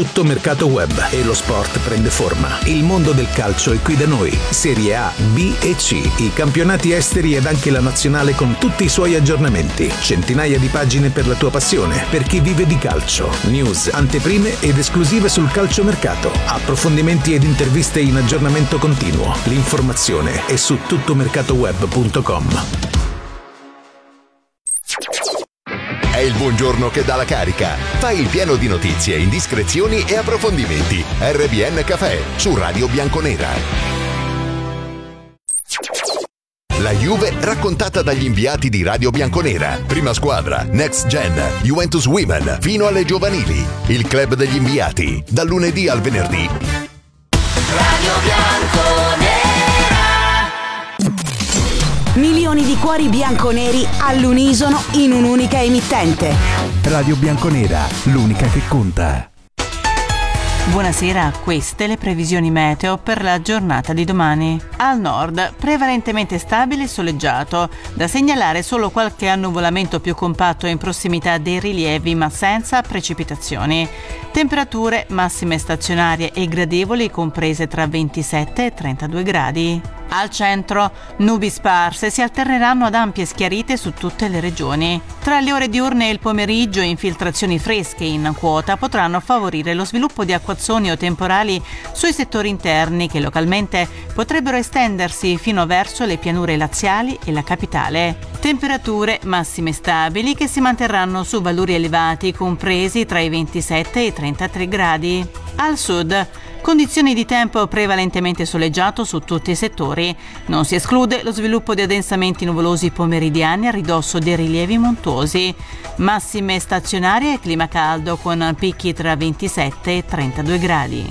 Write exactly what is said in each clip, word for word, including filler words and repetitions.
Tutto Mercato Web e lo sport prende forma. Il mondo del calcio è qui da noi. Serie A, B e C, i campionati esteri ed anche la nazionale con tutti i suoi aggiornamenti. Centinaia di pagine per la tua passione, per chi vive di calcio. News, anteprime ed esclusive sul calciomercato. Approfondimenti ed interviste in aggiornamento continuo. L'informazione è su tuttomercatoweb punto com. È il buongiorno che dà la carica. Fai il pieno di notizie, indiscrezioni e approfondimenti. R B N Café su Radio Bianconera. La Juve raccontata dagli inviati di Radio Bianconera. Prima squadra, Next Gen, Juventus Women, fino alle giovanili. Il club degli inviati, dal lunedì al venerdì. Radio Bianconera. Milioni di cuori bianconeri all'unisono in un'unica emittente. Radio Bianconera, l'unica che conta. Buonasera, queste le previsioni meteo per la giornata di domani. Al nord, prevalentemente stabile e soleggiato, da segnalare solo qualche annuvolamento più compatto in prossimità dei rilievi ma senza precipitazioni. Temperature massime stazionarie e gradevoli comprese tra ventisette e trentadue gradi. Al centro, nubi sparse si alterneranno ad ampie schiarite su tutte le regioni. Tra le ore diurne e il pomeriggio, infiltrazioni fresche in quota potranno favorire lo sviluppo di acquazzoni o temporali sui settori interni che localmente potrebbero estendersi fino verso le pianure laziali e la capitale. Temperature massime stabili che si manterranno su valori elevati compresi tra i ventisette e i trentatré gradi. Al sud, condizioni di tempo prevalentemente soleggiato su tutti i settori. Non si esclude lo sviluppo di addensamenti nuvolosi pomeridiani a ridosso dei rilievi montuosi. Massime stazionarie e clima caldo con picchi tra ventisette e trentadue gradi.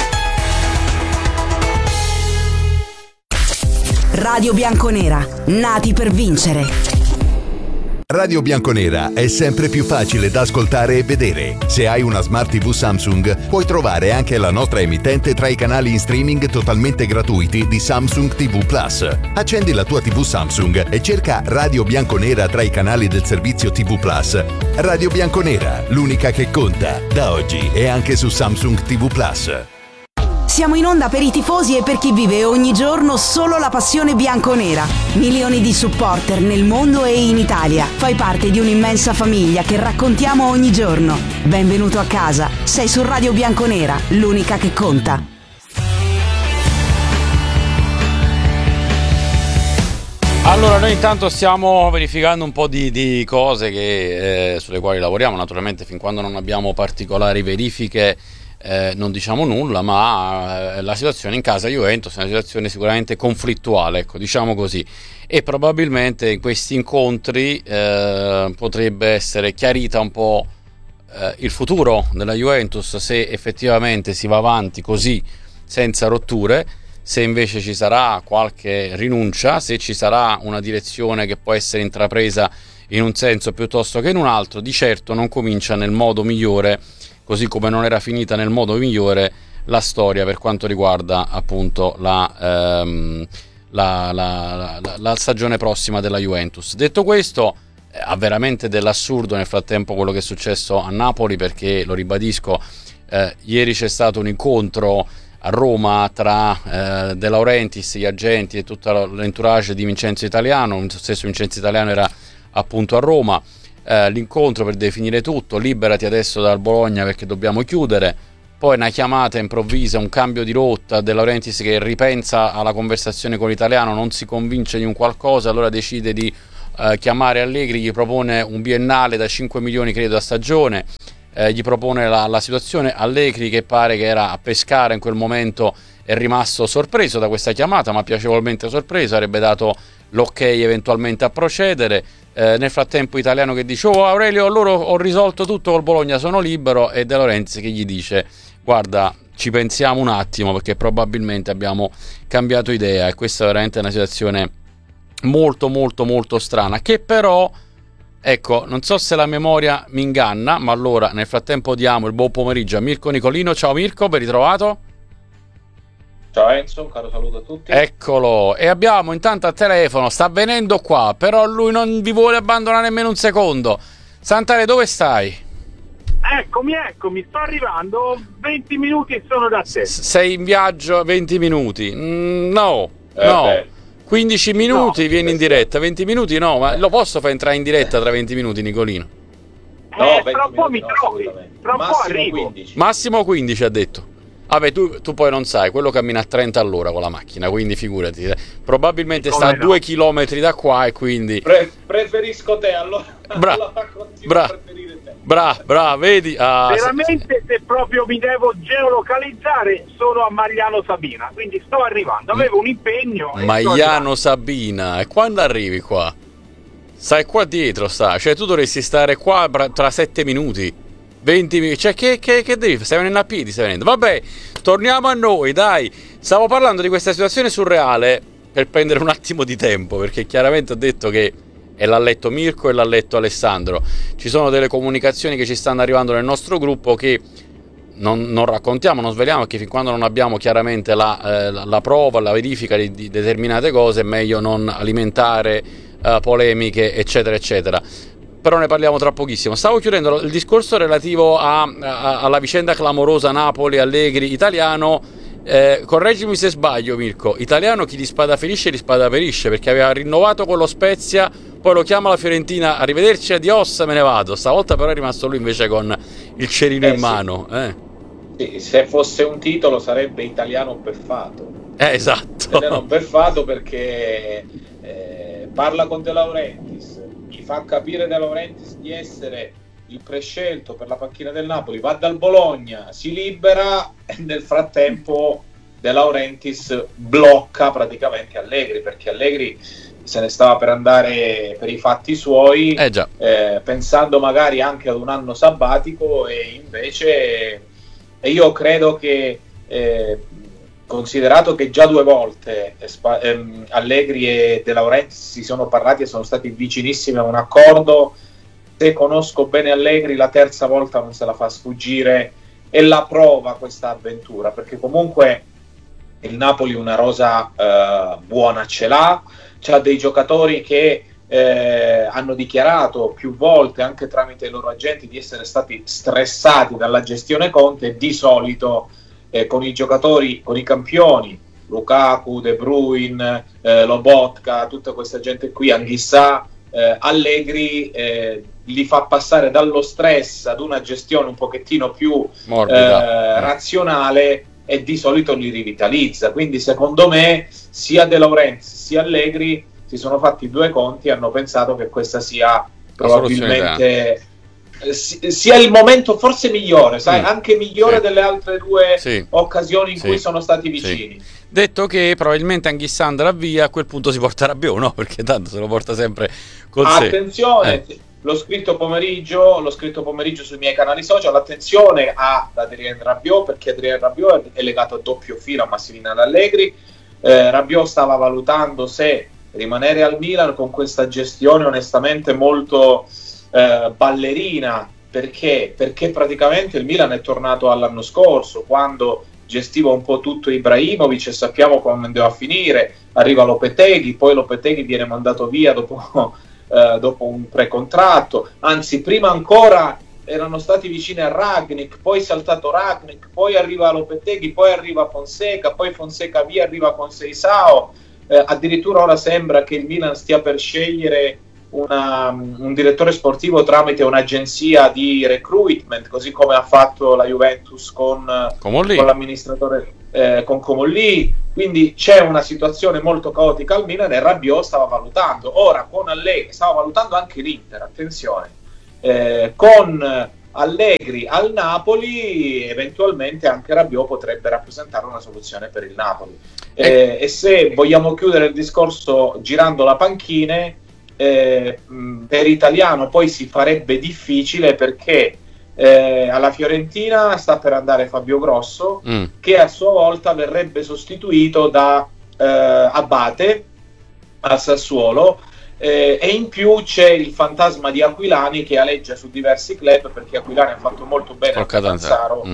Radio Bianconera, nati per vincere. Radio Bianconera è sempre più facile da ascoltare e vedere. Se hai una Smart tivù Samsung, puoi trovare anche la nostra emittente tra i canali in streaming totalmente gratuiti di Samsung tivù Plus. Accendi la tua tivù Samsung e cerca Radio Bianconera tra i canali del servizio tivù Plus. Radio Bianconera, l'unica che conta. Da oggi è anche su Samsung tivù Plus. Siamo in onda per i tifosi e per chi vive ogni giorno solo la passione bianconera. Milioni di supporter nel mondo e in Italia. Fai parte di un'immensa famiglia che raccontiamo ogni giorno. Benvenuto a casa. Sei su Radio Bianconera, l'unica che conta. Allora, noi intanto stiamo verificando un po' di, di cose che, eh, sulle quali lavoriamo. Naturalmente, fin quando non abbiamo particolari verifiche, Eh, non diciamo nulla, ma eh, la situazione in casa Juventus è una situazione sicuramente conflittuale, ecco, diciamo così, e probabilmente in questi incontri eh, potrebbe essere chiarita un po' eh, il futuro della Juventus, se effettivamente si va avanti così senza rotture, se invece ci sarà qualche rinuncia, se ci sarà una direzione che può essere intrapresa in un senso piuttosto che in un altro. Di certo non comincia nel modo migliore, così come non era finita nel modo migliore la storia per quanto riguarda appunto la, ehm, la, la, la, la stagione prossima della Juventus. Detto questo, eh, ha veramente dell'assurdo nel frattempo quello che è successo a Napoli, perché, lo ribadisco, eh, ieri c'è stato un incontro a Roma tra eh, De Laurentiis, gli agenti e tutto l'entourage di Vincenzo Italiano. Lo stesso Vincenzo Italiano era appunto a Roma. Eh, l'incontro per definire tutto: liberati adesso dal Bologna perché dobbiamo chiudere. Poi una chiamata improvvisa, un cambio di rotta, De Laurentiis che ripensa alla conversazione con l'italiano, non si convince di un qualcosa, allora decide di eh, chiamare Allegri, gli propone un biennale da cinque milioni credo a stagione, eh, gli propone la, la situazione. Allegri, che pare che era a Pescara in quel momento, è rimasto sorpreso da questa chiamata, ma piacevolmente sorpreso, avrebbe dato l'ok eventualmente a procedere. Eh, nel frattempo Italiano che dice: oh Aurelio, loro ho risolto tutto col Bologna, sono libero, e De Laurentiis che gli dice: guarda, ci pensiamo un attimo perché probabilmente abbiamo cambiato idea. E questa è veramente una situazione molto molto molto strana, che però, ecco, non so se la memoria mi inganna, ma allora nel frattempo diamo il buon pomeriggio a Mirko Nicolino. Ciao Mirko, ben ritrovato. Ciao Enzo, un caro saluto a tutti. Eccolo, e abbiamo intanto al telefono, sta venendo qua, però lui non vi vuole abbandonare nemmeno un secondo. Sant'Ale, dove stai? Eccomi, eccomi, sto arrivando, venti minuti e sono da te. Sei in viaggio venti minuti? Mm, no, Eh, no. beh. quindici minuti No, vieni in diretta, venti minuti no, ma lo posso far entrare in diretta tra venti minuti, Nicolino? No, eh, venti tra un po' mi minuti no, trovi, assolutamente. tra un po' Massimo arrivo. quindici. Massimo quindici ha detto. Vabbè, tu, tu poi non sai, quello cammina a trenta all'ora con la macchina, quindi figurati. eh. Probabilmente Come sta a no? due chilometri da qua e quindi... Pre- preferisco te, allora. Bra- allora continuo bra- a preferire te. Bra, bra, vedi? Ah, se- Veramente, se proprio mi devo geolocalizzare, sono a Magliano Sabina, quindi sto arrivando. Avevo un impegno. e sto Magliano arrivando. Sabina, e quando arrivi qua? Stai qua dietro, sta. Cioè tu dovresti stare qua tra- tra sette minuti. venti minuti. Cioè che, che, che devi? Stai venendo a piedi, stai venendo. Vabbè, torniamo a noi, dai. Stavo parlando di questa situazione surreale per prendere un attimo di tempo, perché chiaramente ho detto che e l'ha letto Mirko e l'ha letto Alessandro. Ci sono delle comunicazioni che ci stanno arrivando nel nostro gruppo che non, non raccontiamo, non sveliamo, perché fin quando non abbiamo chiaramente la, eh, la, la prova, la verifica di, di determinate cose è meglio non alimentare eh, polemiche eccetera eccetera. Però ne parliamo tra pochissimo. Stavo chiudendo il discorso relativo a, a, alla vicenda clamorosa Napoli-Allegri italiano. Eh, correggimi se sbaglio, Mirko. Italiano chi di spada ferisce di spada perisce, perché aveva rinnovato con lo Spezia, poi lo chiama la Fiorentina, arrivederci, adios, me ne vado. Stavolta però è rimasto lui invece con il cerino Eh, in sì. mano. Eh, Sì, se fosse un titolo sarebbe Italiano beffato. eh esatto. Italiano beffato perché eh, parla con De Laurentiis, gli fa capire De Laurentiis di essere il prescelto per la panchina del Napoli, va dal Bologna, si libera e nel frattempo De Laurentiis blocca praticamente Allegri, perché Allegri se ne stava per andare per i fatti suoi, Eh già. eh, pensando magari anche ad un anno sabbatico, e invece e io credo che eh, considerato che già due volte eh, spa- ehm, Allegri e De Laurentiis si sono parlati e sono stati vicinissimi a un accordo, se conosco bene Allegri la terza volta non se la fa sfuggire e la prova questa avventura, perché comunque il Napoli una rosa eh, buona ce l'ha, c'ha dei giocatori che eh, hanno dichiarato più volte anche tramite i loro agenti di essere stati stressati dalla gestione Conte, e di solito eh, con i giocatori, con i campioni Lukaku, De Bruyne, eh, Lobotka, tutta questa gente qui, Anghissà, eh, Allegri eh, li fa passare dallo stress ad una gestione un pochettino più Morbida. eh, razionale, e di solito li rivitalizza. Quindi secondo me sia De Laurentiis sia Allegri si sono fatti due conti e hanno pensato che questa sia probabilmente eh, si- sia il momento forse migliore, sai, Mm. anche migliore Sì. delle altre due Sì. occasioni in Sì. cui sono stati Sì. vicini. Detto che probabilmente Anghissà andrà via, a quel punto si porta Rabiot, no? Perché tanto se lo porta sempre con sé. Attenzione, Eh. l'ho scritto pomeriggio, l'ho scritto pomeriggio sui miei canali social, attenzione a Adrien Rabiot, perché Adrien Rabiot è legato a doppio filo a Massimiliano Allegri. eh, Rabiot stava valutando se rimanere al Milan con questa gestione onestamente molto eh, ballerina, perché? Perché praticamente il Milan è tornato all'anno scorso, quando gestiva un po' tutto Ibrahimovic, e sappiamo come andava a finire. Arriva Lopetegui, poi Lopetegui viene mandato via dopo Uh, dopo un precontratto, anzi prima ancora erano stati vicini a Ragnik, poi è saltato Ragnik, poi arriva Lopetegui, poi arriva Fonseca, poi Fonseca via, arriva Conceição, uh, addirittura ora sembra che il Milan stia per scegliere una, un direttore sportivo tramite un'agenzia di recruitment, così come ha fatto la Juventus con, Comolli. con l'amministratore eh, con Comolli. Quindi c'è una situazione molto caotica al Milan, e Rabiot stava valutando. Ora con Allegri, stava valutando anche l'Inter, attenzione, eh, con Allegri al Napoli, eventualmente anche Rabiot potrebbe rappresentare una soluzione per il Napoli. Eh, e se vogliamo chiudere il discorso girando la panchine, eh, mh, per Italiano poi si farebbe difficile, perché Eh, alla Fiorentina sta per andare Fabio Grosso, Mm. che a sua volta verrebbe sostituito da eh, Abate al Sassuolo, eh, e in più c'è il fantasma di Aquilani che aleggia su diversi club, perché Aquilani ha fatto molto bene a Col Catanzaro. Catanzaro Mm.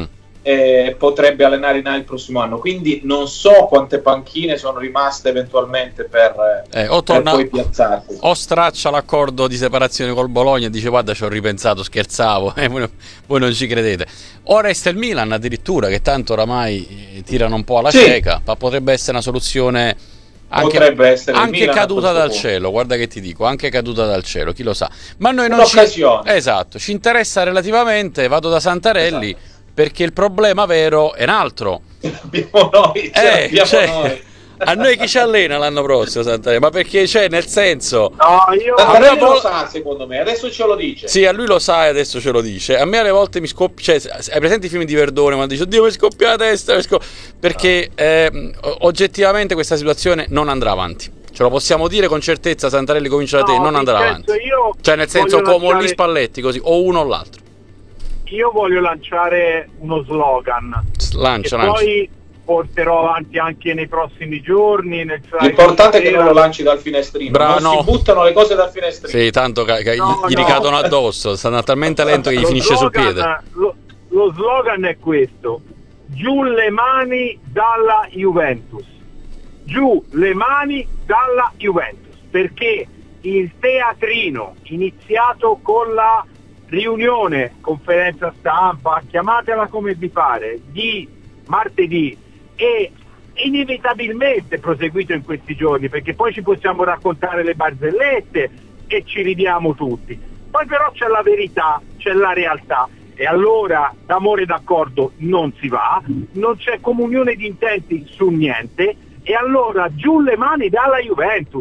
eh, potrebbe allenare in A il prossimo anno, quindi non so quante panchine sono rimaste eventualmente per, eh, o per torna, poi piazzarsi. O straccia l'accordo di separazione col Bologna e dice guarda ci ho ripensato, scherzavo, eh, voi, voi non ci credete. O resta il Milan addirittura, che tanto oramai tirano un po' alla sì. cieca, ma potrebbe essere una soluzione anche, potrebbe essere anche Milan caduta dal punto. cielo, guarda che ti dico, anche caduta dal cielo, chi lo sa. Ma noi non ci... Esatto, ci interessa relativamente, vado da Santarelli, esatto. Perché il problema vero è un altro. Abbiamo noi, cioè, eh, abbiamo cioè, noi. A noi chi ci allena l'anno prossimo Santarelli? Ma perché c'è, nel senso, no, io Santarelli vol- lo sa, secondo me, adesso ce lo dice. Sì, a lui lo sa e adesso ce lo dice. A me alle volte mi scoppia, cioè, hai presente i film di Verdone quando dice oddio mi scoppia la testa, mi scoppia... perché no. eh, oggettivamente questa situazione non andrà avanti. Ce lo possiamo dire con certezza, Santarelli comincia da no, te, non andrà avanti. Io cioè nel senso come lanciare... gli Spalletti, così, o uno o l'altro. Io voglio lanciare uno slogan. Lancia, che lancia. Poi porterò avanti anche nei prossimi giorni. Nel L'importante è che non lo lanci dal finestrino. Bra- non no. si buttano le cose dal finestrino. Sì, tanto ca- ca- no, gli no. ricadono addosso, stanno talmente lento che gli lo finisce slogan, sul piede. Lo, lo slogan è questo: giù le mani dalla Juventus. Giù le mani dalla Juventus. Perché il teatrino iniziato con la riunione, conferenza stampa, chiamatela come vi pare, di martedì e inevitabilmente proseguito in questi giorni, perché poi ci possiamo raccontare le barzellette e ci ridiamo tutti, poi però c'è la verità, c'è la realtà, e allora d'amore d'accordo non si va, non c'è comunione di intenti su niente, e allora giù le mani dalla Juventus.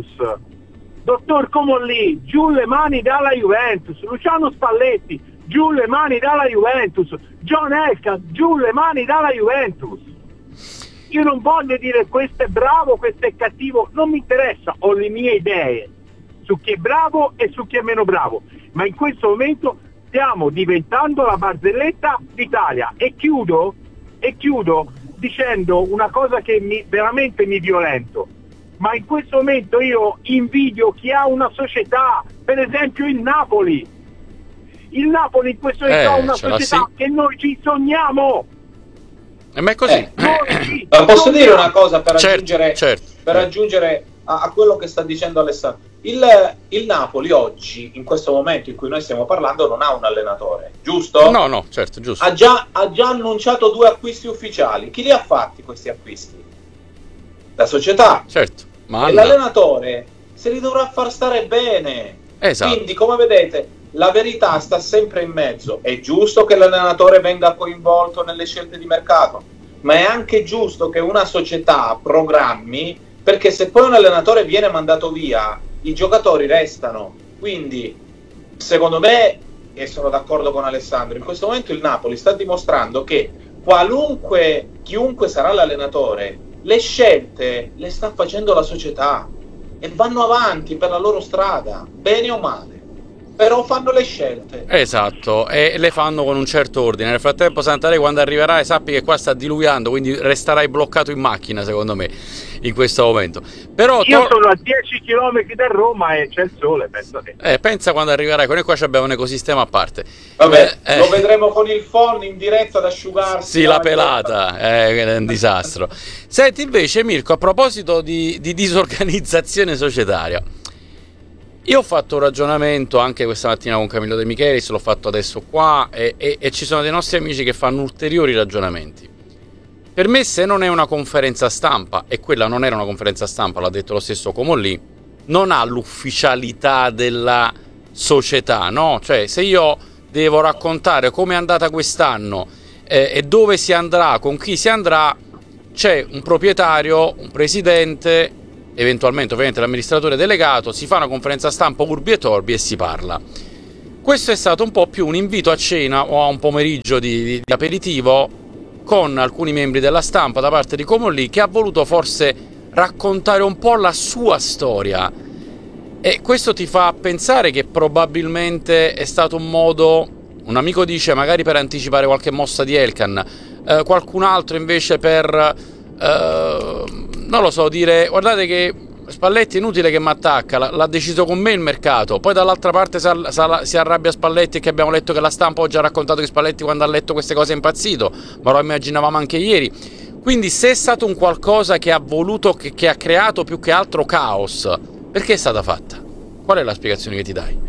Dottor Comolli, giù le mani dalla Juventus. Luciano Spalletti, giù le mani dalla Juventus. John Elkann, giù le mani dalla Juventus. Io non voglio dire questo è bravo, questo è cattivo, non mi interessa, ho le mie idee su chi è bravo e su chi è meno bravo, ma in questo momento stiamo diventando la barzelletta d'Italia. E chiudo, e chiudo dicendo una cosa che mi, veramente mi violento. Ma in questo momento io invidio chi ha una società, per esempio il Napoli. Il Napoli in questo momento eh, ha una società sì. che noi ci sogniamo. E ma è così. Eh, ma posso dire una cosa per certo, aggiungere, certo, per certo. aggiungere a, a quello che sta dicendo Alessandro. Il, il Napoli oggi, in questo momento in cui noi stiamo parlando, non ha un allenatore, giusto? No, no, certo, giusto. Ha già, ha già annunciato due acquisti ufficiali. Chi li ha fatti questi acquisti? La società. Certo. Ma e l'allenatore se li dovrà far stare bene. Esatto. Quindi, come vedete, la verità sta sempre in mezzo. È giusto che l'allenatore venga coinvolto nelle scelte di mercato, ma è anche giusto che una società programmi, perché se poi un allenatore viene mandato via, i giocatori restano. Quindi, secondo me, e sono d'accordo con Alessandro, in questo momento il Napoli sta dimostrando che qualunque, chiunque sarà l'allenatore, le scelte le sta facendo la società e vanno avanti per la loro strada, bene o male, però fanno le scelte. Esatto, e le fanno con un certo ordine. Nel frattempo Santarelli, quando arriverai, sappi che qua sta diluviando, quindi resterai bloccato in macchina secondo me in questo momento. Però io to- sono a dieci chilometri da Roma e c'è il sole, penso te. Eh, pensa quando arriverai, noi qua abbiamo un ecosistema a parte. Vabbè, eh, lo eh. vedremo con il phon in diretta ad asciugarsi. Sì, la pelata, eh, è un disastro. Senti invece Mirko, a proposito di, di disorganizzazione societaria, io ho fatto un ragionamento anche questa mattina con Camillo De Michelis, l'ho fatto adesso qua, e, e, e ci sono dei nostri amici che fanno ulteriori ragionamenti. Per me, se non è una conferenza stampa, e quella non era una conferenza stampa, l'ha detto lo stesso Comolli, non ha l'ufficialità della società, no? Cioè, se io devo raccontare come è andata quest'anno eh, e dove si andrà, con chi si andrà, c'è un proprietario, un presidente, eventualmente ovviamente l'amministratore delegato, si fa una conferenza stampa urbi e torbi e si parla. Questo è stato un po' più un invito a cena o a un pomeriggio di, di, di aperitivo con alcuni membri della stampa da parte di Comolli, che ha voluto forse raccontare un po' la sua storia, e questo ti fa pensare che probabilmente è stato un modo, un amico dice magari per anticipare qualche mossa di Elkann, eh, qualcun altro invece per eh, non lo so, dire guardate che Spalletti è inutile che mi attacca, l- l'ha deciso con me il mercato. Poi dall'altra parte si, ar- si arrabbia Spalletti, che abbiamo letto che la stampa oggi ha raccontato che Spalletti quando ha letto queste cose è impazzito, ma lo immaginavamo anche ieri. Quindi se è stato un qualcosa che ha voluto, che, che ha creato più che altro caos, perché è stata fatta? Qual è la spiegazione che ti dai?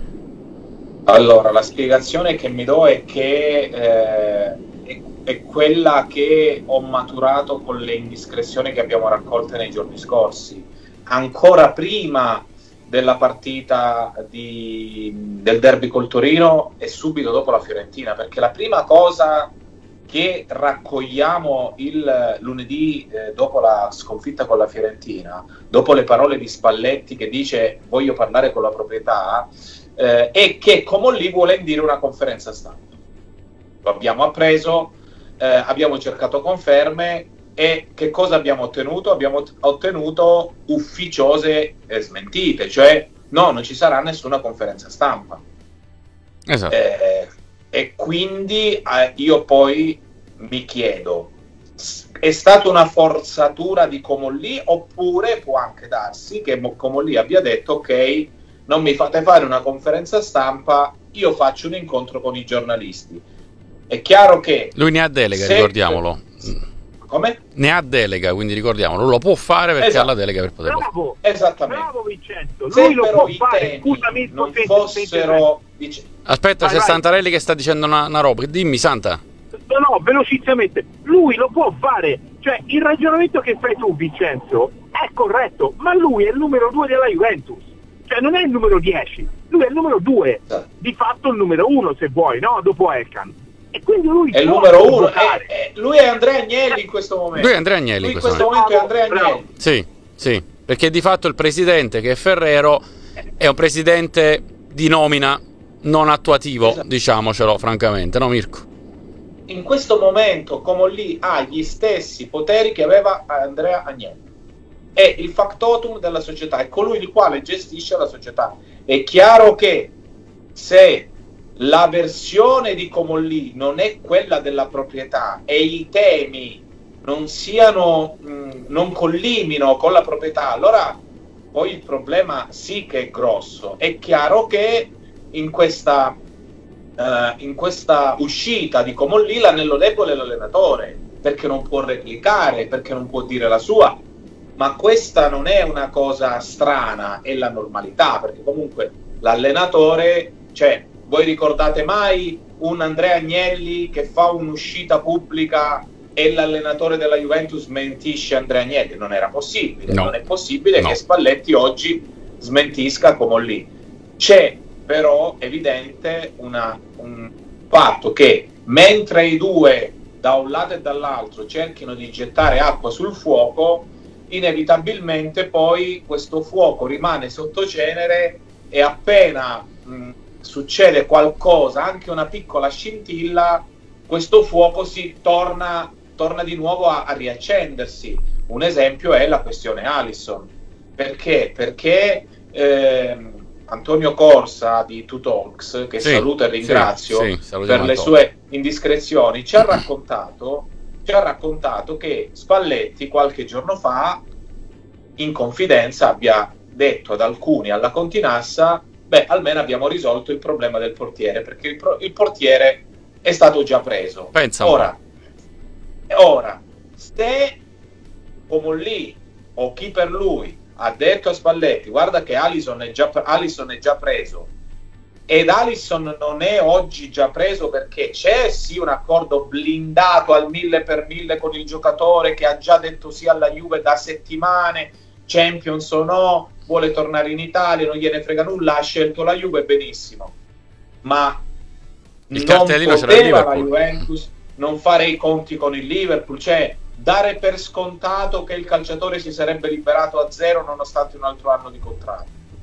Allora, la spiegazione che mi do è che eh, è, è quella che ho maturato con le indiscrezioni che abbiamo raccolte nei giorni scorsi, ancora prima della partita di, del derby col Torino e subito dopo la Fiorentina, perché la prima cosa che raccogliamo il lunedì eh, dopo la sconfitta con la Fiorentina, dopo le parole di Spalletti che dice voglio parlare con la proprietà, eh, è che Comolli vuole indire una conferenza stampa. Lo abbiamo appreso, eh, abbiamo cercato conferme e che cosa abbiamo ottenuto? Abbiamo ottenuto ufficiose eh, smentite, cioè no, non ci sarà nessuna conferenza stampa. Esatto. Eh, e quindi eh, io poi mi chiedo, è stata una forzatura di Comolli oppure può anche darsi che Comolli abbia detto ok, non mi fate fare una conferenza stampa, io faccio un incontro con i giornalisti. È chiaro che lui ne ha delega, se... ricordiamolo. Come? Ne ha delega, quindi ricordiamolo, lo può fare perché esatto. ha la delega per poterlo fare. Bravo, esattamente. Bravo Vincenzo, Se lui lo però può i fare, temi scusami, non se- fossero dice... Aspetta, Vai, c'è vai. Santarelli che sta dicendo una, una roba. Dimmi, Santa. No, no, velocissimamente, lui lo può fare, cioè il ragionamento che fai tu Vincenzo è corretto, ma lui è il numero due della Juventus, cioè non è il numero dieci, lui è il numero due, di fatto il numero uno se vuoi, no? Dopo Elkan, e quindi lui è il può numero uno, convocare. è, è, lui è Andrea Agnelli in questo momento. Lui è Andrea Agnelli Lui in in questo questo momento è Andrea Agnelli. Sì, sì, perché di fatto il presidente, che è Ferrero, è un presidente di nomina, non attuativo, Esatto. diciamocelo francamente, no Mirko? In questo momento Comolli ha gli stessi poteri che aveva Andrea Agnelli, è il factotum della società, è colui il quale gestisce la società. È chiaro che se la versione di Comolli non è quella della proprietà e i temi non siano mh, non collimino con la proprietà, allora poi il problema sì che è grosso. È chiaro che in questa Uh, in questa uscita di Comolli l'anello debole è l'allenatore, perché non può replicare, perché non può dire la sua, ma questa non è una cosa strana, è la normalità, perché comunque l'allenatore, cioè voi ricordate mai un Andrea Agnelli che fa un'uscita pubblica e l'allenatore della Juventus smentisce Andrea Agnelli? Non era possibile, no. non è possibile no. che Spalletti oggi smentisca Comolli. C'è però evidente una, un fatto che mentre i due da un lato e dall'altro cerchino di gettare acqua sul fuoco, inevitabilmente poi questo fuoco rimane sotto cenere e appena mh, succede qualcosa, anche una piccola scintilla, questo fuoco si torna, torna di nuovo a, a riaccendersi. Un esempio è la questione Alisson. Perché? Perché ehm, Antonio Corsa di Two Talks, che sì, saluto e ringrazio sì, sì, per le Antonio. sue indiscrezioni, ci ha raccontato, ci ha raccontato che Spalletti qualche giorno fa in confidenza abbia detto ad alcuni alla Continassa: beh, almeno abbiamo risolto il problema del portiere, perché il, pro- il portiere è stato già preso. Pensa un ora, ora, se Comolli o chi per lui ha detto a Spalletti guarda che Alisson è già, Alisson è già preso, ed Alisson non è oggi già preso perché c'è sì un accordo blindato al mille per mille con il giocatore che ha già detto sì alla Juve da settimane, Champions o no, vuole tornare in Italia, non gliene frega nulla, ha scelto la Juve, benissimo, ma il non cartellino c'era il poteva la Liverpool. Juventus non fare i conti con il Liverpool, cioè dare per scontato che il calciatore si sarebbe liberato a zero nonostante un altro anno di contratto.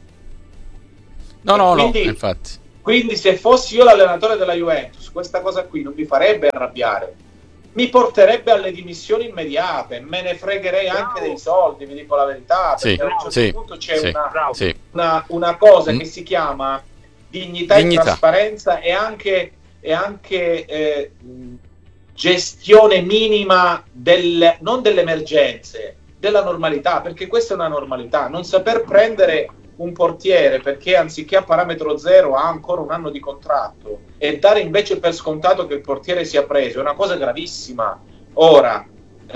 No, no, quindi, no, infatti. Quindi se fossi io l'allenatore della Juventus, questa cosa qui non mi farebbe arrabbiare, mi porterebbe alle dimissioni immediate, me ne fregherei anche dei soldi, vi dico la verità, Sì, perché a un certo sì, punto c'è sì, una, sì. una, una cosa Mm. che si chiama dignità, Dignità. e trasparenza e anche, e anche eh, gestione minima del, non delle emergenze, della normalità, perché questa è una normalità, non saper prendere un portiere perché anziché a parametro zero ha ancora un anno di contratto e dare invece per scontato che il portiere sia preso è una cosa gravissima. Ora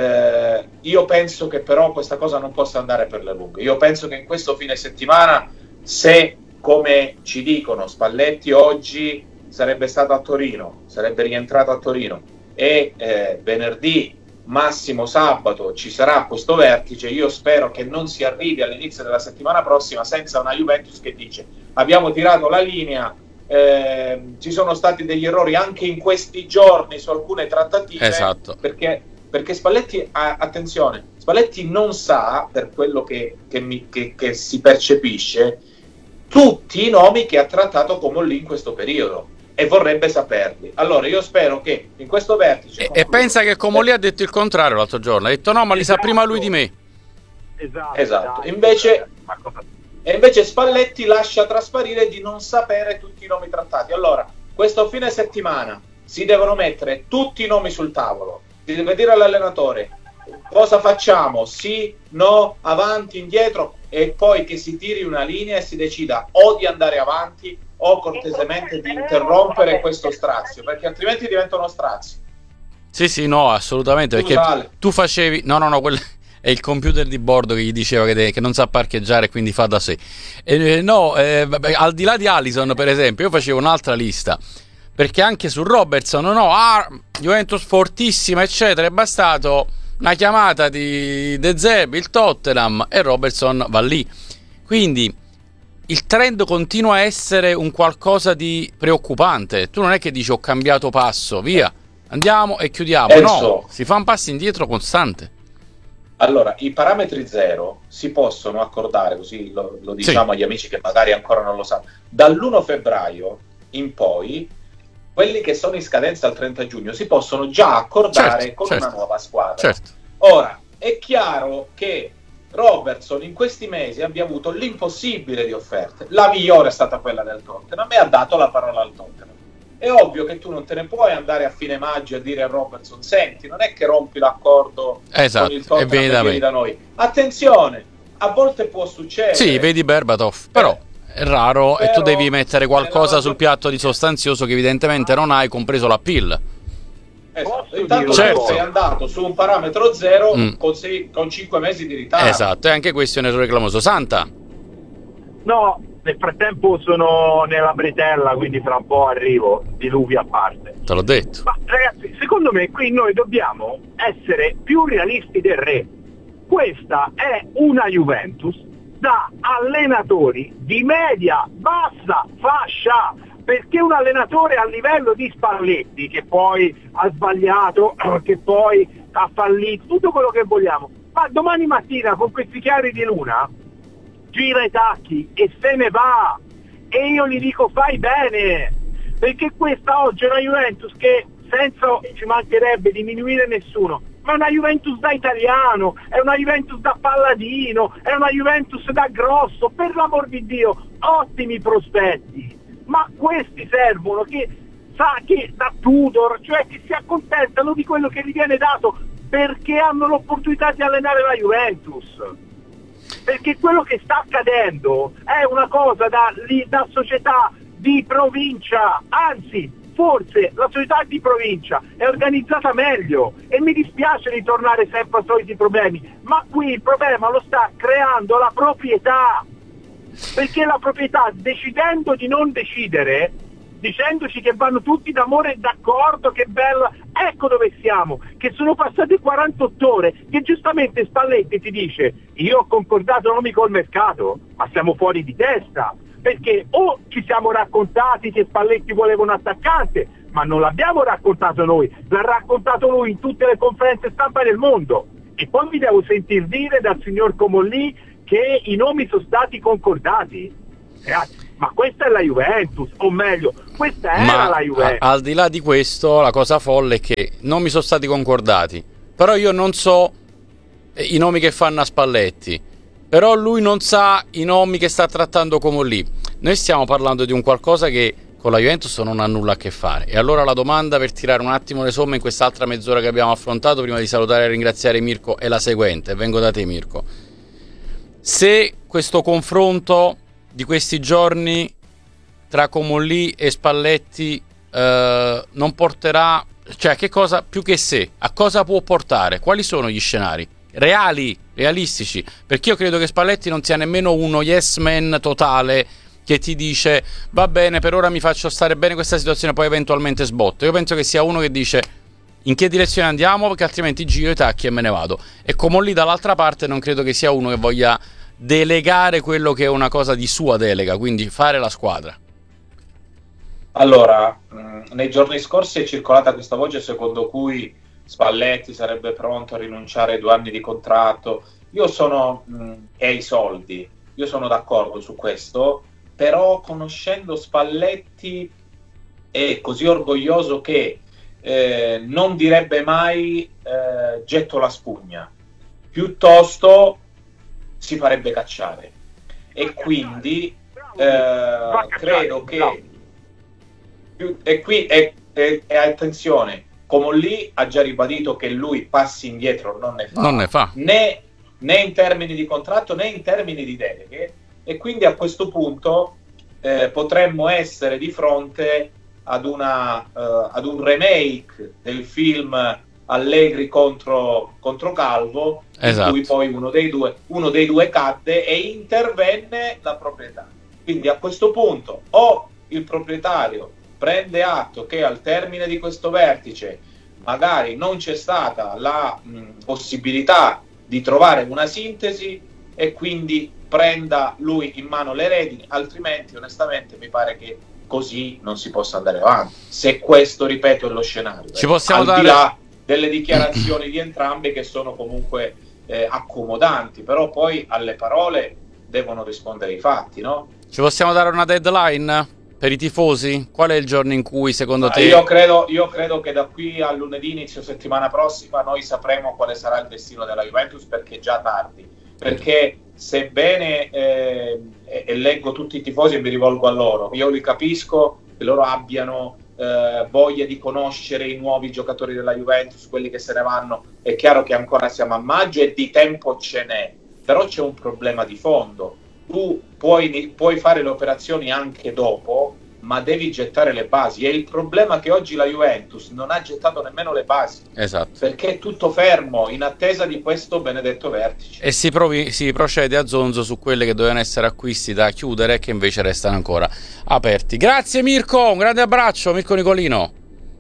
eh, io penso che però questa cosa non possa andare per le lunghe. Io penso che in questo fine settimana, se come ci dicono Spalletti oggi sarebbe stato a Torino, sarebbe rientrato a Torino e eh, venerdì massimo sabato ci sarà questo vertice, io spero che non si arrivi all'inizio della settimana prossima senza una Juventus che dice abbiamo tirato la linea, eh, ci sono stati degli errori anche in questi giorni su alcune trattative, esatto. perché, perché Spalletti, a, attenzione, Spalletti non sa, per quello che, che, mi, che, che si percepisce, tutti i nomi che ha trattato Comolli in questo periodo e vorrebbe saperli. Allora io spero che in questo vertice e, e pensa che Comolli ha detto il contrario l'altro giorno, ha detto no ma li esatto. sa prima lui di me. Esatto, esatto. Invece, e invece Spalletti lascia trasparire di non sapere tutti i nomi trattati. Allora questo fine settimana si devono mettere tutti i nomi sul tavolo, si deve dire all'allenatore cosa facciamo, sì, no, avanti, indietro, e poi che si tiri una linea e si decida o di andare avanti o cortesemente di interrompere questo strazio, perché altrimenti diventa uno strazio. Sì, sì, no, assolutamente, perché Scusate. tu facevi... No, no, no, quel... è il computer di bordo che gli diceva che, de... che non sa parcheggiare e quindi fa da sé. Eh, no, eh, vabbè, al di là di Alisson, per esempio, io facevo un'altra lista, perché anche su Robertson, no, ah, Juventus fortissima, eccetera, è bastato una chiamata di De Zerbi, il Tottenham, e Robertson va lì. Quindi il trend continua a essere un qualcosa di preoccupante. Tu non è che dici ho cambiato passo, via, andiamo e chiudiamo. Enzo, no, si fa un passo indietro costante. Allora, i parametri zero si possono accordare, così lo, lo diciamo sì. agli amici che magari ancora non lo sanno, dall'primo febbraio in poi quelli che sono in scadenza al trenta giugno si possono già accordare certo, con certo, una nuova squadra. Certo. Ora, è chiaro che Robertson in questi mesi abbia avuto l'impossibile di offerte, la migliore è stata quella del Tottenham e ha dato la parola al Tottenham. È ovvio che tu non te ne puoi andare a fine maggio a dire a Robertson senti, non è che rompi l'accordo esatto, con il Tottenham e vieni da, vieni da noi. Attenzione, a volte può succedere. Sì, vedi Berbatov, però è raro però, e tu devi mettere qualcosa però, sul piatto di sostanzioso che evidentemente non hai, compreso l'appeal. Esatto. Intanto certo. sei andato su un parametro zero mm. con, sei, con cinque mesi di ritardo. Esatto, e anche questo è un errore clamoroso. Santa? No, nel frattempo sono nella bretella, quindi fra un po' arrivo, diluvi a parte. Te l'ho detto. Ma ragazzi, secondo me qui noi dobbiamo essere più realisti del re. Questa è una Juventus da allenatori di media bassa fascia, perché un allenatore a livello di Spalletti, che poi ha sbagliato, che poi ha fallito, tutto quello che vogliamo, ma domani mattina con questi chiari di luna gira i tacchi e se ne va, e io gli dico fai bene, perché questa oggi è una Juventus che, senza ci mancherebbe diminuire nessuno, ma è una Juventus da italiano, è una Juventus da palladino, è una Juventus da grosso, per l'amor di Dio, ottimi prospetti, ma questi servono che sa che da Tudor, cioè che si accontentano di quello che gli viene dato perché hanno l'opportunità di allenare la Juventus, perché quello che sta accadendo è una cosa da, da società di provincia, anzi forse la società di provincia è organizzata meglio, e mi dispiace ritornare sempre ai soliti problemi, ma qui il problema lo sta creando la proprietà, perché la proprietà, decidendo di non decidere, dicendoci che vanno tutti d'amore e d'accordo, che bella, ecco dove siamo, che sono passate quarantotto ore, che giustamente Spalletti ti dice io ho concordato nomi col mercato, ma siamo fuori di testa, perché o ci siamo raccontati che Spalletti voleva un attaccante, ma non l'abbiamo raccontato noi, l'ha raccontato lui in tutte le conferenze stampa del mondo, e poi mi devo sentir dire dal signor Comolli che i nomi sono stati concordati. Ragazzi, ma questa è la Juventus, o meglio, questa era ma la Juventus. A, al di là di questo, la cosa folle è che non mi sono stati concordati, però io non so i nomi che fanno a Spalletti, però lui non sa i nomi che sta trattando Comolli. Noi stiamo parlando di un qualcosa che con la Juventus non ha nulla a che fare. E allora la domanda, per tirare un attimo le somme in quest'altra mezz'ora che abbiamo affrontato, prima di salutare e ringraziare Mirko, è la seguente. Vengo da te, Mirko. Se questo confronto di questi giorni tra Comolli e Spalletti eh, non porterà, cioè che cosa, più che se, a cosa può portare? Quali sono gli scenari reali, realistici? Perché io credo che Spalletti non sia nemmeno uno yes man totale che ti dice va bene, per ora mi faccio stare bene questa situazione, poi eventualmente sbotto. Io penso che sia uno che dice in che direzione andiamo, perché altrimenti giro i tacchi e me ne vado. E Comolli dall'altra parte non credo che sia uno che voglia delegare quello che è una cosa di sua delega, quindi fare la squadra. Allora, mh, nei giorni scorsi è circolata questa voce secondo cui Spalletti sarebbe pronto a rinunciare ai due anni di contratto. Io sono mh, e ai soldi, io sono d'accordo su questo, però conoscendo Spalletti è così orgoglioso che eh, non direbbe mai eh, getto la spugna, piuttosto si farebbe cacciare, e quindi eh, credo che più, e qui e, e, e attenzione, Comolli ha già ribadito che lui passi indietro non ne fa, non ne fa. Né, né in termini di contratto né in termini di deleghe, e quindi a questo punto eh, potremmo essere di fronte ad, una, uh, ad un remake del film Allegri contro, contro Calvo, esatto, in cui poi uno dei due, uno dei due cadde e intervenne la proprietà. Quindi a questo punto o il proprietario prende atto che al termine di questo vertice magari non c'è stata la mh, possibilità di trovare una sintesi e quindi prenda lui in mano le redini, altrimenti onestamente mi pare che così non si possa andare avanti, se questo, ripeto, è lo scenario. Ci possiamo al dare... di là delle dichiarazioni di entrambi che sono comunque eh, accomodanti, però poi alle parole devono rispondere i fatti, no? Ci possiamo dare una deadline per i tifosi? Qual è il giorno in cui secondo Ma te... Io credo, io credo che da qui a lunedì, inizio settimana prossima, noi sapremo quale sarà il destino della Juventus, perché è già tardi. Perché sebbene eh, e leggo tutti i tifosi e mi rivolgo a loro, io li capisco che loro abbiano eh, voglia di conoscere i nuovi giocatori della Juventus, quelli che se ne vanno. È chiaro che ancora siamo a maggio e di tempo ce n'è, però c'è un problema di fondo. Tu puoi, puoi fare le operazioni anche dopo, ma devi gettare le basi, e il problema è che oggi la Juventus non ha gettato nemmeno le basi, esatto, perché è tutto fermo in attesa di questo benedetto vertice, e si, provi, si procede a zonzo su quelle che dovevano essere acquisti da chiudere e che invece restano ancora aperti. Grazie Mirko, un grande abbraccio, Mirko Nicolino.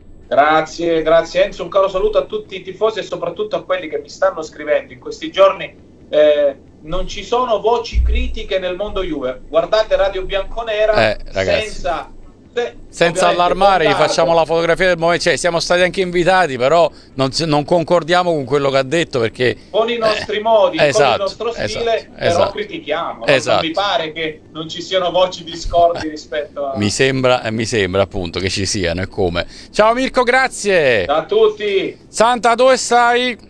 Grazie, grazie Enzo, un caro saluto a tutti i tifosi e soprattutto a quelli che mi stanno scrivendo in questi giorni. eh, non ci sono voci critiche nel mondo Juve, guardate Radio Bianconera, eh, ragazzi, senza se, senza allarmare, gli facciamo la fotografia del momento, cioè siamo stati anche invitati, però non, non concordiamo con quello che ha detto, perché con i nostri eh, modi, esatto, con il nostro stile, esatto, però esatto, critichiamo, esatto. Non mi pare che non ci siano voci discordi rispetto a... Mi sembra, eh, mi sembra appunto che ci siano, e come. Ciao Mirko, grazie. Ciao a tutti. Santa, dove stai?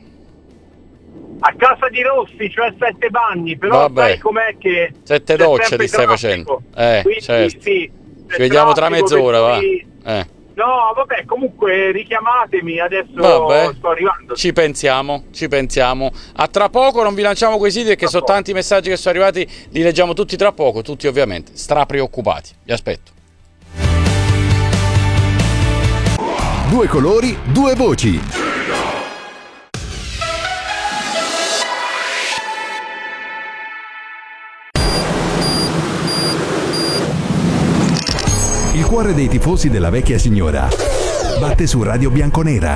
A casa di Rossi, cioè Sette Bagni, però vabbè, sai com'è che sette docce ti stai facendo, eh, quindi, certo. Sì, ci vediamo tra mezz'ora, cui... va. Eh. No, vabbè, comunque richiamatemi, adesso vabbè, sto arrivando. Ci pensiamo, ci pensiamo. A tra poco, non vi lanciamo quei siti perché tra sono poco. Tanti messaggi che sono arrivati, li leggiamo tutti tra poco, tutti ovviamente strapreoccupati. Vi aspetto. Due colori, due voci. Il cuore dei tifosi della vecchia signora batte su Radio Bianconera.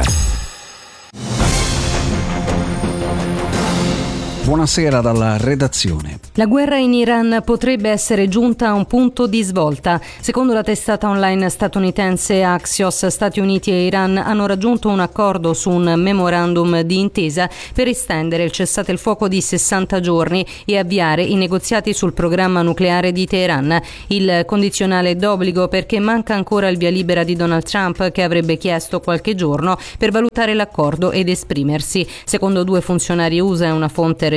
Buonasera dalla redazione. La guerra in Iran potrebbe essere giunta a un punto di svolta. Secondo la testata online statunitense Axios, Stati Uniti e Iran hanno raggiunto un accordo su un memorandum di intesa per estendere il cessate il fuoco di sessanta giorni e avviare i negoziati sul programma nucleare di Teheran. Il condizionale è d'obbligo perché manca ancora il via libera di Donald Trump, che avrebbe chiesto qualche giorno per valutare l'accordo ed esprimersi. Secondo due funzionari U S A e una fonte regionale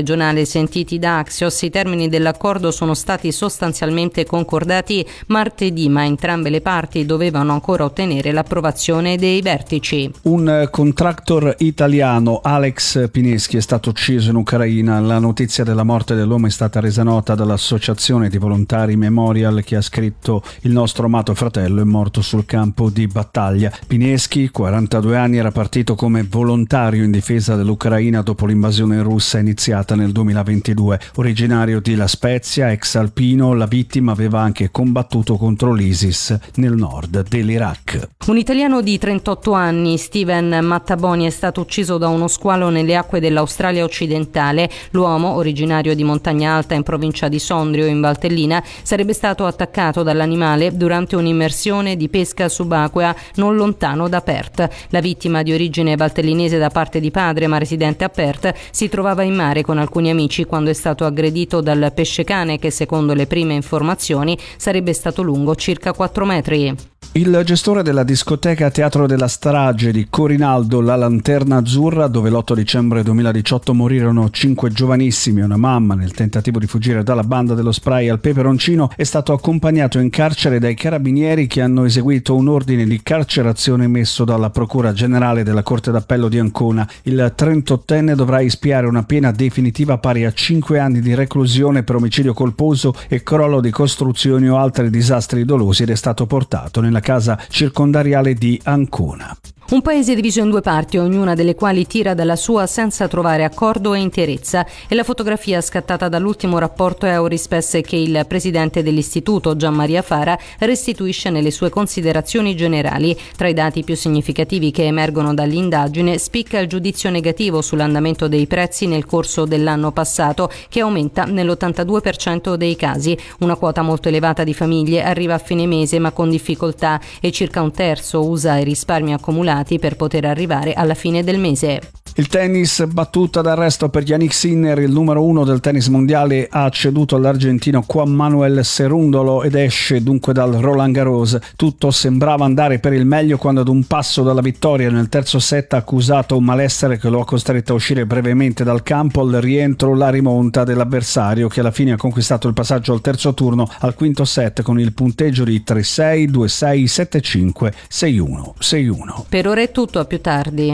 regionale sentiti da Axios, i termini dell'accordo sono stati sostanzialmente concordati martedì, ma entrambe le parti dovevano ancora ottenere l'approvazione dei vertici. Un contractor italiano, Alex Pineschi, è stato ucciso in Ucraina. La notizia della morte dell'uomo è stata resa nota dall'associazione di volontari Memorial, che ha scritto: il nostro amato fratello è morto sul campo di battaglia. Pineschi, quarantadue anni, era partito come volontario in difesa dell'Ucraina dopo l'invasione russa iniziata nel duemilaventidue. Originario di La Spezia, ex alpino, la vittima aveva anche combattuto contro l'ISIS nel nord dell'Iraq. Un italiano di trentotto anni, Steven Mattaboni, è stato ucciso da uno squalo nelle acque dell'Australia occidentale. L'uomo, originario di Montagna Alta in provincia di Sondrio in Valtellina, sarebbe stato attaccato dall'animale durante un'immersione di pesca subacquea non lontano da Perth. La vittima, di origine valtellinese da parte di padre ma residente a Perth, si trovava in mare con alcuni amici quando è stato aggredito dal pescecane, che secondo le prime informazioni sarebbe stato lungo circa quattro metri. Il gestore della discoteca Teatro della Strage di Corinaldo, La Lanterna Azzurra, dove l'otto dicembre duemiladiciotto morirono cinque giovanissimi e una mamma nel tentativo di fuggire dalla banda dello spray al peperoncino, è stato accompagnato in carcere dai carabinieri, che hanno eseguito un ordine di carcerazione emesso dalla Procura Generale della Corte d'Appello di Ancona. Il trentottenne dovrà espiare una pena definitiva pari a cinque anni di reclusione per omicidio colposo e crollo di costruzioni o altri disastri dolosi, ed è stato portato nella casa circondariale di Ancona. Un paese diviso in due parti, ognuna delle quali tira dalla sua senza trovare accordo e interezza. È la fotografia scattata dall'ultimo rapporto Eurispes che il presidente dell'istituto, Gian Maria Fara, restituisce nelle sue considerazioni generali. Tra i dati più significativi che emergono dall'indagine spicca il giudizio negativo sull'andamento dei prezzi nel corso dell'anno passato, che aumenta nell'ottantadue per cento dei casi. Una quota molto elevata di famiglie arriva a fine mese ma con difficoltà, e circa un terzo usa i risparmi accumulati per poter arrivare alla fine del mese. Il tennis, battuta d'arresto per Yannick Sinner. Il numero uno del tennis mondiale ha ceduto all'argentino Juan Manuel Cerúndolo ed esce dunque dal Roland Garros. Tutto sembrava andare per il meglio quando, ad un passo dalla vittoria nel terzo set, ha accusato un malessere che lo ha costretto a uscire brevemente dal campo. Al rientro la rimonta dell'avversario, che alla fine ha conquistato il passaggio al terzo turno al quinto set con il punteggio di tre sei, due sei, sette cinque, sei uno, sei uno. Per ora è tutto, a più tardi.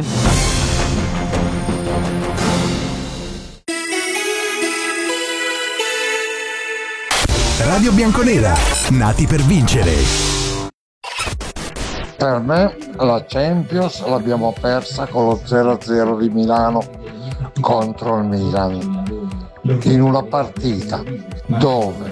Radio Bianconera, nati per vincere. Per me la Champions l'abbiamo persa con lo zero a zero di Milano contro il Milan, in una partita dove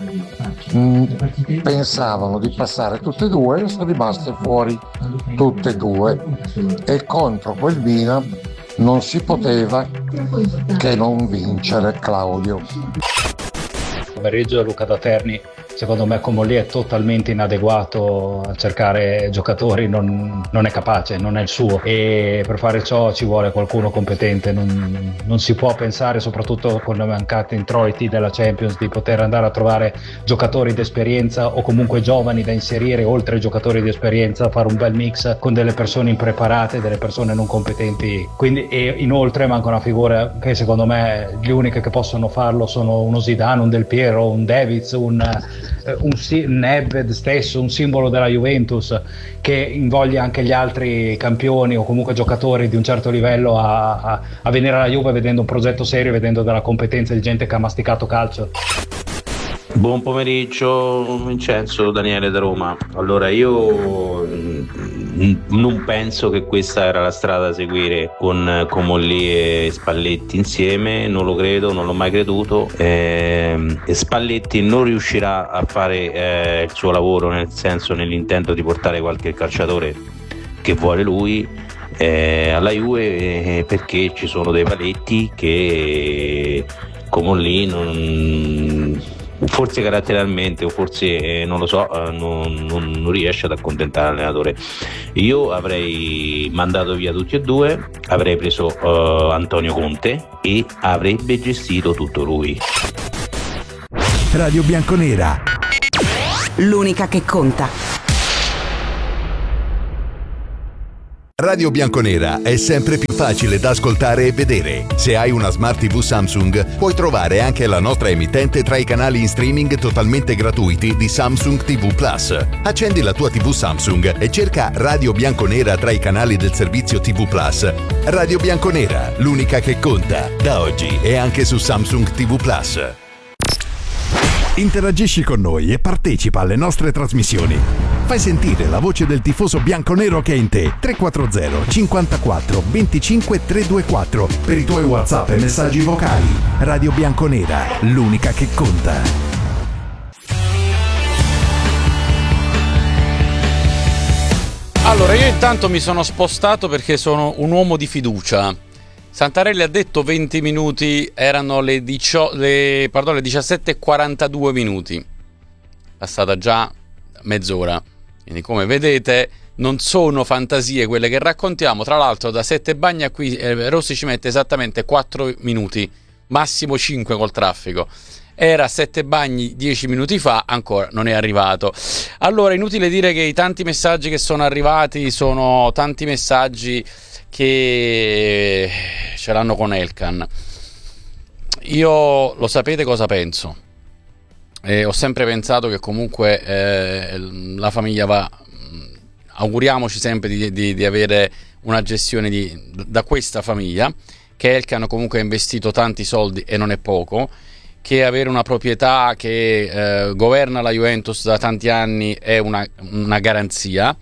mh, pensavano di passare tutte e due e sono rimaste fuori tutte e due, e contro quel Milan non si poteva che non vincere, Claudio. Pomeriggio, Luca da Terni. Secondo me Comolli è totalmente inadeguato a cercare giocatori, non, non è capace, non è il suo, e per fare ciò ci vuole qualcuno competente. Non, non si può pensare, soprattutto con le mancate introiti della Champions, di poter andare a trovare giocatori di esperienza o comunque giovani da inserire oltre ai giocatori di esperienza, fare un bel mix con delle persone impreparate, delle persone non competenti. Quindi, e inoltre manca una figura che secondo me le uniche che possono farlo sono uno Zidane, un Del Piero, un Davids, un un, un Nedved stesso, un simbolo della Juventus, che invoglia anche gli altri campioni o comunque giocatori di un certo livello a, a, a venire alla Juve vedendo un progetto serio, vedendo della competenza di gente che ha masticato calcio. Buon pomeriggio Vincenzo, Daniele da Roma. Allora, io non penso che questa era la strada da seguire con Comolli e Spalletti insieme, non lo credo, non l'ho mai creduto. E Spalletti non riuscirà a fare eh, il suo lavoro, nel senso, nell'intento di portare qualche calciatore che vuole lui eh, alla Juve, eh, perché ci sono dei paletti che Comolli non... forse caratterialmente o forse eh, non lo so, eh, non, non, non riesce ad accontentare l'allenatore. Io avrei mandato via tutti e due, avrei preso uh, Antonio Conte e avrebbe gestito tutto lui. Radio Bianconera, l'unica che conta. Radio Bianconera è sempre più facile da ascoltare e vedere. Se hai una Smart tivù Samsung, puoi trovare anche la nostra emittente tra i canali in streaming totalmente gratuiti di Samsung ti vu Plus. Accendi la tua tivù Samsung e cerca Radio Bianconera tra i canali del servizio ti vu Plus. Radio Bianconera, l'unica che conta. Da oggi è anche su Samsung ti vu Plus. Interagisci con noi e partecipa alle nostre trasmissioni. Fai sentire la voce del tifoso bianconero che è in te. tre quattro zero cinquantaquattro venticinque trecentoventiquattro per i tuoi WhatsApp e messaggi vocali. Radio Bianconera, l'unica che conta. Allora, io intanto mi sono spostato perché sono un uomo di fiducia. Santarelli ha detto venti minuti, erano le, dicio- le, pardon, le diciassette e quarantadue minuti. Passata già mezz'ora. Quindi, come vedete, non sono fantasie quelle che raccontiamo. Tra l'altro, da Sette Bagni a qui eh, Rossi ci mette esattamente quattro minuti, massimo cinque col traffico. Era a Sette Bagni dieci minuti fa, ancora non è arrivato. Allora, inutile dire che i tanti messaggi che sono arrivati sono tanti messaggi che ce l'hanno con Elkann. Io, lo sapete cosa penso? Eh, ho sempre pensato che comunque eh, la famiglia va, auguriamoci sempre di, di, di avere una gestione di, da questa famiglia, che Elkann comunque ha investito tanti soldi e non è poco, che avere una proprietà che eh, governa la Juventus da tanti anni è una, una garanzia.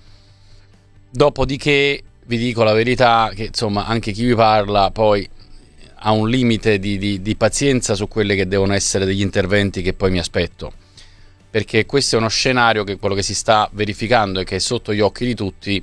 Dopodiché vi dico la verità che insomma anche chi vi parla poi ha un limite di, di, di pazienza su quelle che devono essere degli interventi che poi mi aspetto, perché questo è uno scenario che quello che si sta verificando e che è sotto gli occhi di tutti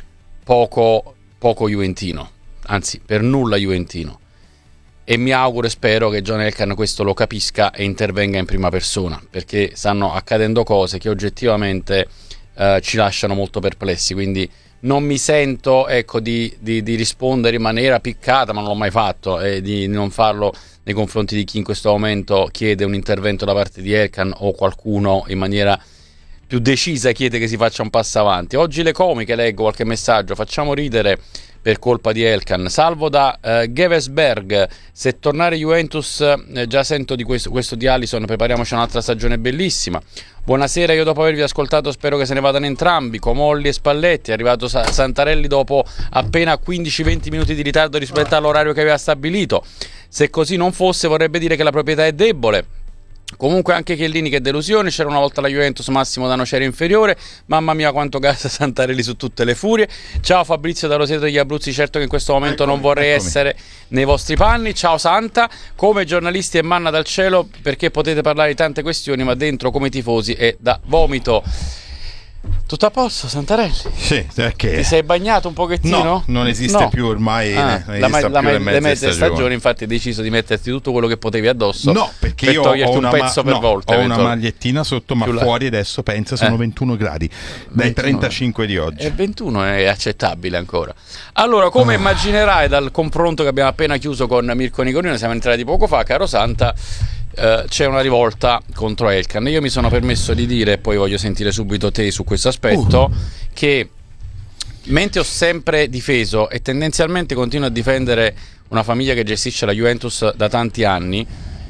poco, poco juventino, anzi per nulla juventino, e mi auguro e spero che John Elkann questo lo capisca e intervenga in prima persona, perché stanno accadendo cose che oggettivamente eh, ci lasciano molto perplessi. Quindi non mi sento ecco di, di, di rispondere in maniera piccata, ma non l'ho mai fatto, e di non farlo nei confronti di chi in questo momento chiede un intervento da parte di Elkann o qualcuno in maniera più decisa chiede che si faccia un passo avanti. Oggi le comiche, leggo qualche messaggio, facciamo ridere per colpa di Elkann. Salvo da uh, Gevesberg, se tornare Juventus, eh, già sento di questo, questo di Alisson, prepariamoci un'altra stagione bellissima. Buonasera, io dopo avervi ascoltato spero che se ne vadano entrambi, Comolli e Spalletti. È arrivato Sa- Santarelli dopo appena quindici venti minuti di ritardo rispetto all'orario che aveva stabilito. Se così non fosse vorrebbe dire che la proprietà è debole. Comunque anche Chiellini, che delusione, c'era una volta la Juventus, Massimo da nocera inferiore, mamma mia quanto gasa Santarelli su tutte le furie. Ciao Fabrizio da Roseto degli Abruzzi, certo che in questo momento eccomi, non vorrei eccomi. essere nei vostri panni. Ciao Santa, come giornalisti è manna dal cielo perché potete parlare di tante questioni, ma dentro come tifosi è da vomito. Tutto a posto, Santarelli? Sì, perché? Ti sei bagnato un pochettino? No, non esiste no. più ormai ah, non la, esiste la, più la, le mezze, le mezze stagioni. stagioni. Infatti hai deciso di metterti tutto quello che potevi addosso. No, perché per io toglierti ho una, un pezzo ma- per no, volta. ho una magliettina sotto, ma Più fuori adesso pensa sono eh. ventuno gradi dai trentacinque di oggi. E ventuno è accettabile ancora. Allora, come ah. immaginerai dal confronto che abbiamo appena chiuso con Mirko Nicolino, siamo entrati poco fa, caro Santa, Uh, c'è una rivolta contro Elkann. Io mi sono permesso di dire, e poi voglio sentire subito te su questo aspetto, uh. che mentre ho sempre difeso e tendenzialmente continuo a difendere una famiglia che gestisce la Juventus da tanti anni,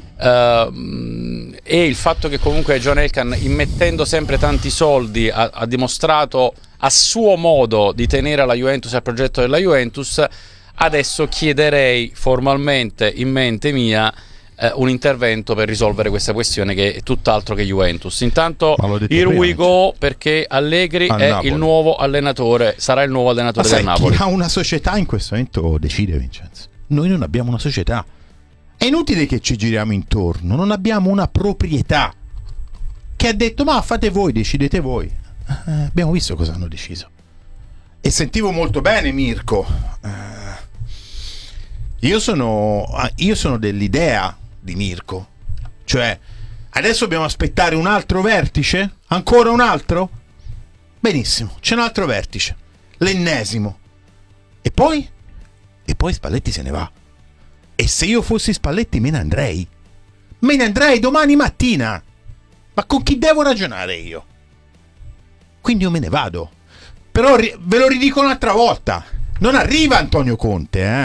uh, e il fatto che comunque John Elkann, immettendo sempre tanti soldi, ha, ha dimostrato a suo modo di tenere la Juventus al progetto della Juventus, adesso chiederei formalmente in mente mia Uh, un intervento per risolvere questa questione che è tutt'altro che Juventus. Intanto here we go, perché Allegri a è Napoli. il nuovo allenatore, sarà il nuovo allenatore Ma del sai, Napoli. Chi ha una società in questo momento decide, Vincenzo. Noi non abbiamo una società. È inutile che ci giriamo intorno, non abbiamo una proprietà che ha detto ma fate voi, decidete voi. Eh, abbiamo visto cosa hanno deciso. E sentivo molto bene Mirko. Eh, io sono io sono dell'idea di Mirko, cioè adesso dobbiamo aspettare un altro vertice, ancora un altro, benissimo, c'è un altro vertice, l'ennesimo, e poi e poi Spalletti se ne va. E se io fossi Spalletti me ne andrei me ne andrei domani mattina, ma con chi devo ragionare io? Quindi io me ne vado. Però ve lo ridico un'altra volta, Non arriva Antonio Conte, eh.